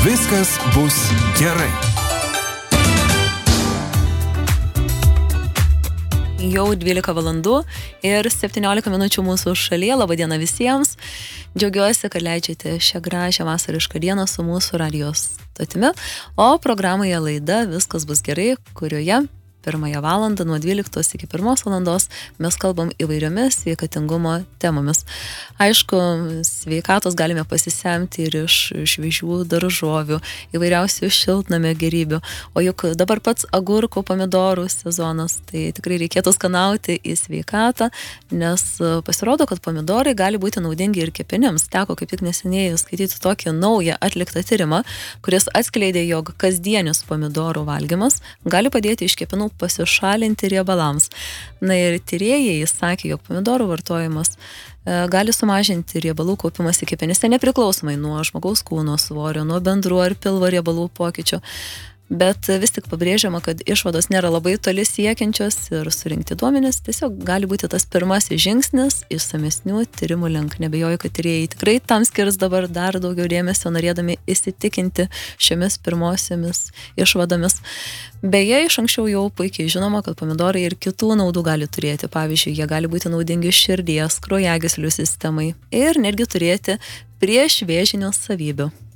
Viskas bus gerai. Jau 12 valandų ir 17 minučių mūsų šalyje. Labadiena visiems. Džiaugiuosi, kad leidžiate šią gražią vasarišką dieną su mūsų radijos stotimi. O programoje laida Viskas bus gerai, kurioje pirmąją valandą nuo 12 iki 1 valandos mes kalbam įvairiomis sveikatingumo temomis. Aišku, sveikatos galime pasisemti ir iš šviežių daržovių, įvairiausių šiltnamio gėrybių. O juk dabar pats agurkų, pomidorų sezonas, tai tikrai reikėtų skanauti į sveikatą, nes pasirodo, kad pomidorai gali būti naudingi ir kepenims. Teko kaip tik neseniai skaityti tokį naują atliktą tyrimą, kuris atskleidė, jog kasdienis pomidorų valgymas gali padėti iš kepenų pasišalinti riebalams. Na ir tyrėjai sakė, jog pomidorų vartojimas gali sumažinti riebalų kaupimąsi kepenyse nepriklausomai nuo žmogaus kūno svorio, nuo bendrų ar pilvo riebalų pokyčių. Bet vis tik pabrėžiama, kad išvados nėra labai toli siekiančios ir surinkti duomenis tiesiog gali būti tas pirmasis žingsnis išsamesnių tyrimų link. Nebejoju, kad tyrėjai tikrai tam skirs dabar dar daugiau dėmesio, norėdami įsitikinti šiomis pirmosiomis išvadomis. Beje, iš anksčiau jau puikiai žinoma, kad pomidorai ir kitų naudų gali turėti. Pavyzdžiui, jie gali būti naudingi širdies, kraujagyslių sistemai ir netgi turėti priešvėžinių savybių.